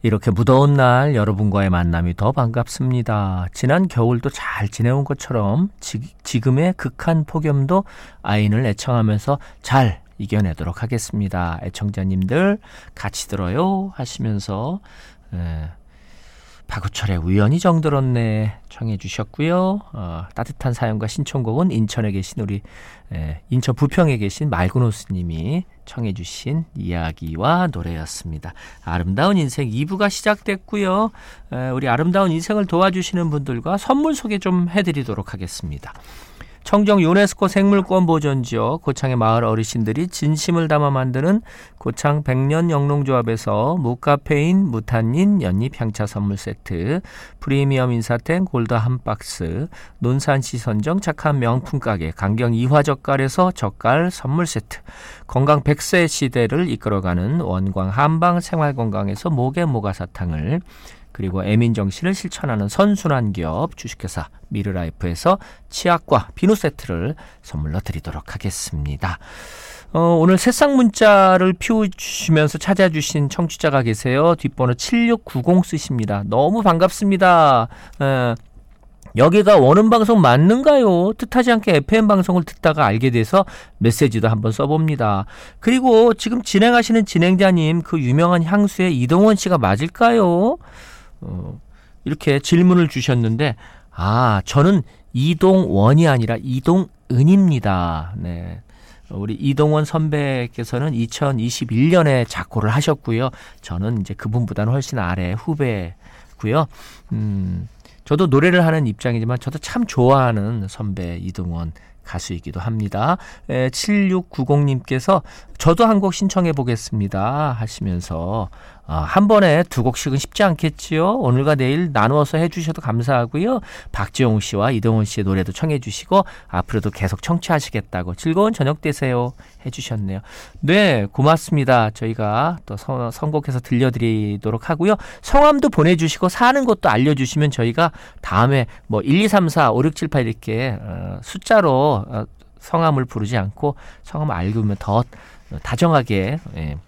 이렇게 무더운 날 여러분과의 만남이 더 반갑습니다. 지난 겨울도 잘 지내온 것처럼 지금의 극한 폭염도 아인을 애청하면서 잘 이겨내도록 하겠습니다. 애청자님들 같이 들어요 하시면서 박우철의 우연히 정들었네 청해 주셨고요. 따뜻한 사연과 신청곡은 인천에 계신 우리 인천 부평에 계신 말그노스님이 청해 주신 이야기와 노래였습니다. 아름다운 인생 2부가 시작됐고요. 우리 아름다운 인생을 도와주시는 분들과 선물 소개 좀 해드리도록 하겠습니다. 청정 유네스코 생물권 보존지역 고창의 마을 어르신들이 진심을 담아 만드는 고창 백년 영농조합에서 무카페인 무탄닌 연잎 향차 선물 세트, 프리미엄 인사템 골드 한 박스, 논산시 선정 착한 명품 가게 강경 이화젓갈에서 젓갈 선물 세트, 건강 100세 시대를 이끌어가는 원광 한방 생활건강에서 목에 모가사탕을, 그리고 애민정신을 실천하는 선순환기업 주식회사 미르라이프에서 치약과 비누 세트를 선물로 드리도록 하겠습니다. 오늘 새싹 문자를 피워주시면서 찾아주신 청취자가 계세요. 뒷번호 7690 쓰십니다. 너무 반갑습니다. 여기가 원음방송 맞는가요? 뜻하지 않게 FM 방송을 듣다가 알게 돼서 메시지도 한번 써봅니다. 그리고 지금 진행하시는 진행자님 그 유명한 향수의 이동원 씨가 맞을까요? 이렇게 질문을 주셨는데 저는 이동원이 아니라 이동은입니다. 네. 우리 이동원 선배께서는 2021년에 작고를 하셨고요. 저는 이제 그분보다는 훨씬 아래 후배고요. 저도 노래를 하는 입장이지만 저도 참 좋아하는 선배 이동원 가수이기도 합니다. 7690님께서 저도 한 곡 신청해 보겠습니다 하시면서 한 번에 두 곡씩은 쉽지 않겠지요. 오늘과 내일 나누어서 해주셔도 감사하고요. 박지용 씨와 이동원 씨의 노래도 청해 주시고 앞으로도 계속 청취하시겠다고 즐거운 저녁 되세요 해주셨네요. 네, 고맙습니다. 저희가 또 선곡해서 들려드리도록 하고요. 성함도 보내주시고 사는 곳도 알려주시면 저희가 다음에 1, 2, 3, 4, 5, 6, 7, 8 이렇게 숫자로 성함을 부르지 않고 성함을 알고면 더 다정하게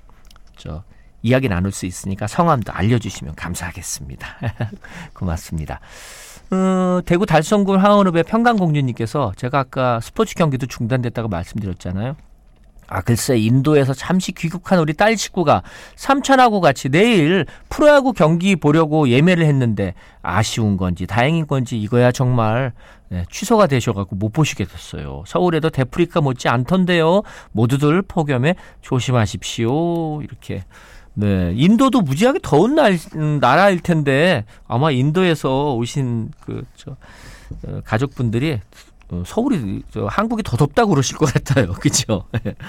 이야기 나눌 수 있으니까 성함도 알려주시면 감사하겠습니다. 고맙습니다. 대구 달성군 하원읍의 평강공주님께서 제가 아까 스포츠 경기도 중단됐다고 말씀드렸잖아요. 글쎄 인도에서 잠시 귀국한 우리 딸 식구가 삼촌하고 같이 내일 프로야구 경기 보려고 예매를 했는데 아쉬운 건지 다행인 건지 이거야 정말 취소가 되셔가지고 못 보시게 됐어요. 서울에도 데프리카 못지 않던데요. 모두들 폭염에 조심하십시오. 이렇게. 네, 인도도 무지하게 더운 나라일 텐데 아마 인도에서 오신 가족분들이 서울이 한국이 더 덥다고 그러실 것 같아요. 그렇죠?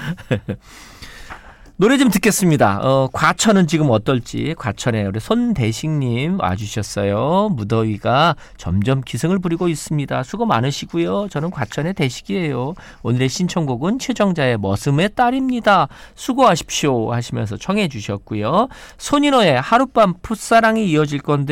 노래 좀 듣겠습니다. 과천은 지금 어떨지. 과천에 우리 손대식님 와주셨어요. 무더위가 점점 기승을 부리고 있습니다. 수고 많으시고요. 저는 과천의 대식이에요. 오늘의 신청곡은 최정자의 머슴의 딸입니다. 수고하십시오 하시면서 청해 주셨고요. 손인호의 하룻밤 풋사랑이 이어질 건데